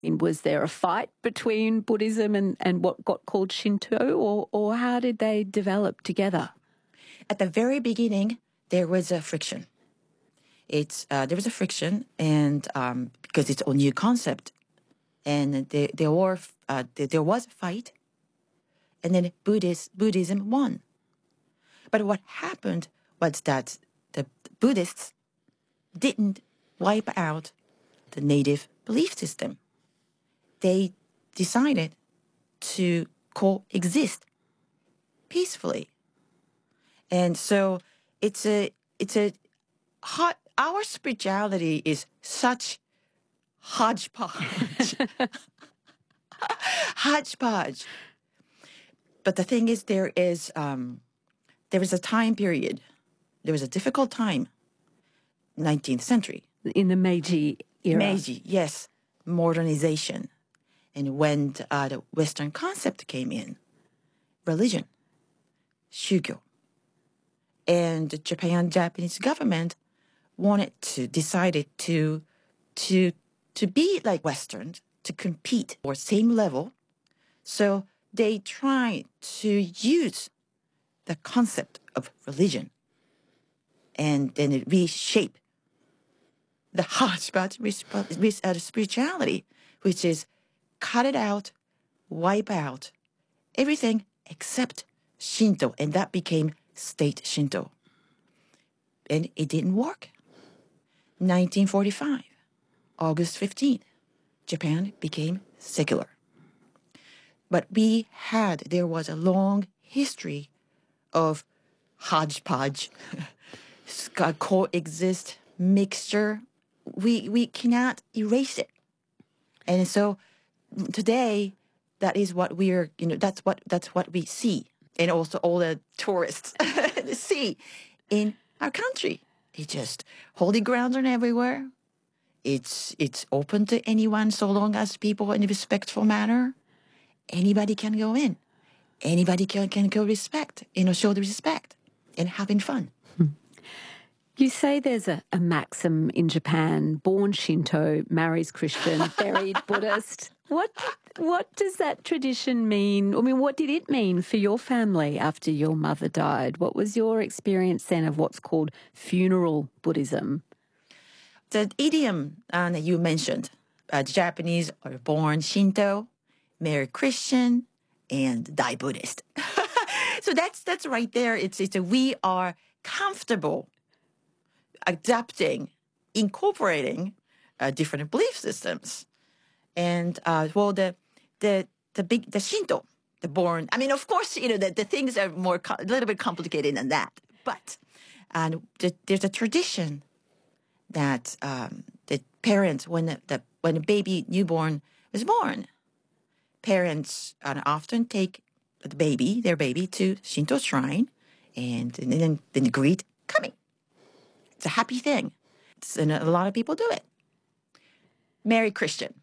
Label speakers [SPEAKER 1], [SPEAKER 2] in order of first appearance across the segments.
[SPEAKER 1] Was there a fight between Buddhism and what got called Shinto, or how did they develop together?
[SPEAKER 2] At the very beginning, there was a friction. There was a friction, and because it's a new concept, and there was a fight, and then Buddhism won. But what happened was that the Buddhists didn't wipe out the native belief system. They decided to coexist peacefully. And so our spirituality is such hodgepodge. Hodgepodge. But the thing is, there was a time period. There was a difficult time, 19th century.
[SPEAKER 1] In the Meiji era.
[SPEAKER 2] Meiji, yes. Modernization. And when the Western concept came in, religion, shugyo. And the Japanese government decided to be like Westerns, to compete or same level. So they tried to use the concept of religion and then reshape the hodgepodge spirituality, which is cut it out, wipe out everything except Shinto, and that became state Shinto. And it didn't work. 1945, August 15th, Japan became secular. But there was a long history of hodgepodge, coexist, mixture. We cannot erase it. And so today, that is what that's what we see. And also all the tourists see in our country. It's just holy grounds are everywhere. It's open to anyone so long as people in a respectful manner. Anybody can go in. Anybody can go show the respect and having fun.
[SPEAKER 1] You say there's a maxim in Japan: born Shinto, marries Christian, buried Buddhist. What does that tradition mean? I mean, what did it mean for your family after your mother died? What was your experience then of what's called funeral Buddhism?
[SPEAKER 2] The idiom that you mentioned, the Japanese are born Shinto, marry Christian, and die Buddhist. So that's right there. We are comfortable adapting, incorporating different belief systems. And the Shinto, the born. I mean, of course, the things are a little bit complicated than that. But there's a tradition that the parents, when the baby newborn was born, parents often take their baby to Shinto shrine, and then greet coming. It's a happy thing, and a lot of people do it. Marry Christian.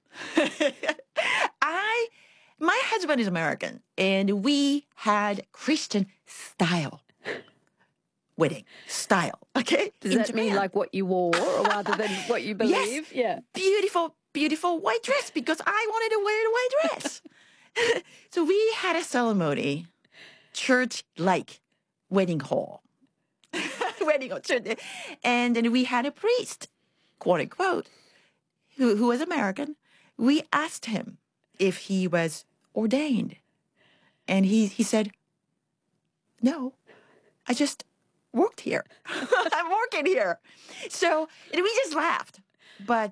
[SPEAKER 2] My husband is American, and we had Christian style wedding style. Okay,
[SPEAKER 1] does that mean like what you wore, or rather than what you believe?
[SPEAKER 2] Yes. Yeah, beautiful white dress, because I wanted to wear the white dress. So we had a ceremony, church-like wedding hall, and then we had a priest, quote unquote, who was American. We asked him if he was ordained. And he said, no, I just worked here. I'm working here. So we just laughed. But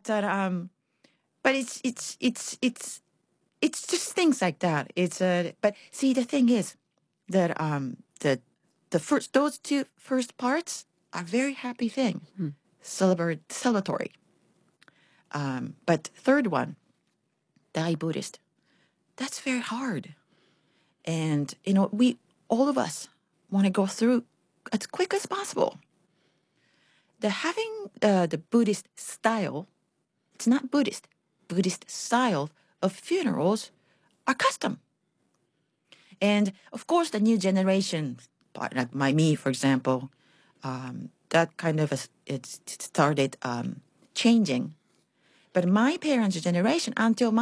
[SPEAKER 2] it's just things like that. But see, the thing is that those two first parts are very happy thing, celebratory. But third one, die Buddhist, that's very hard. And, all of us want to go through as quick as possible. Having the Buddhist style, it's not Buddhist style of funerals are custom. And, of course, the new generation, like me, for example, that kind of it started changing. But my parents' generation, until my